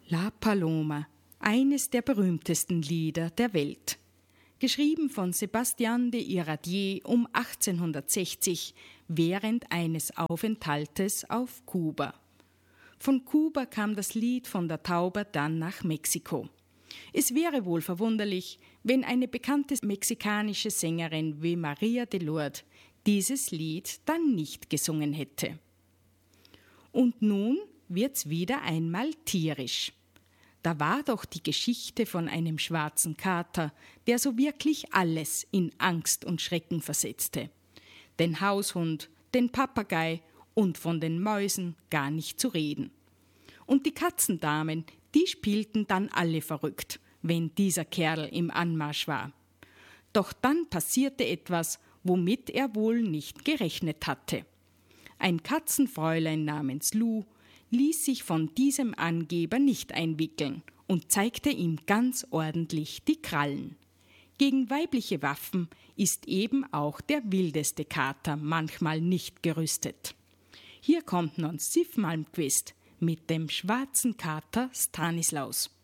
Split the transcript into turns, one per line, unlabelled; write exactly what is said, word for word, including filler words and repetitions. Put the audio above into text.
La Paloma, eines der berühmtesten Lieder der Welt. Geschrieben von Sebastián de Iradier um achtzehnhundertsechzig während eines Aufenthaltes auf Kuba. Von Kuba kam das Lied von der Tauber dann nach Mexiko. Es wäre wohl verwunderlich, wenn eine bekannte mexikanische Sängerin wie María de Lourdes dieses Lied dann nicht gesungen hätte. Und nun wird's wieder einmal tierisch. Da war doch die Geschichte von einem schwarzen Kater, der so wirklich alles in Angst und Schrecken versetzte. Den Haushund, den Papagei und von den Mäusen gar nicht zu reden. Und die Katzendamen, die spielten dann alle verrückt, wenn dieser Kerl im Anmarsch war. Doch dann passierte etwas, womit er wohl nicht gerechnet hatte. Ein Katzenfräulein namens Lou ließ sich von diesem Angeber nicht einwickeln und zeigte ihm ganz ordentlich die Krallen. Gegen weibliche Waffen ist eben auch der wildeste Kater manchmal nicht gerüstet. Hier kommt nun Siw Malmkvist mit dem schwarzen Kater Stanislaus.